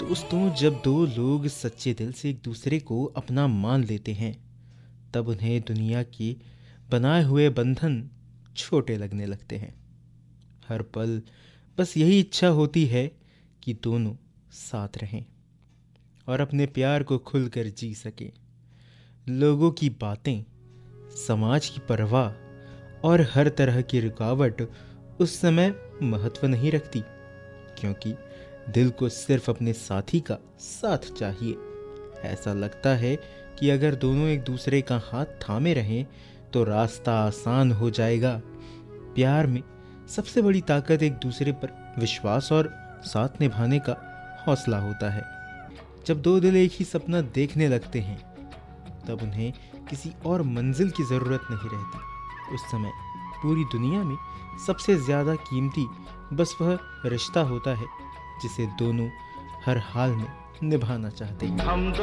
दोस्तों, जब दो लोग सच्चे दिल से एक दूसरे को अपना मान लेते हैं, तब उन्हें दुनिया के बनाए हुए बंधन छोटे लगने लगते हैं। हर पल बस यही इच्छा होती है कि दोनों साथ रहें और अपने प्यार को खुलकर जी सकें। लोगों की बातें, समाज की परवाह और हर तरह की रुकावट उस समय महत्व नहीं रखती, क्योंकि दिल को सिर्फ अपने साथी का साथ चाहिए। ऐसा लगता है कि अगर दोनों एक दूसरे का हाथ थामे रहें तो रास्ता आसान हो जाएगा। प्यार में सबसे बड़ी ताकत एक दूसरे पर विश्वास और साथ निभाने का हौसला होता है। जब दो दिल एक ही सपना देखने लगते हैं, तब उन्हें किसी और मंजिल की ज़रूरत नहीं रहती। उस समय पूरी दुनिया में सबसे ज़्यादा कीमती बस वह रिश्ता होता है जिसे दोनों हर हाल में निभाना चाहते हैं।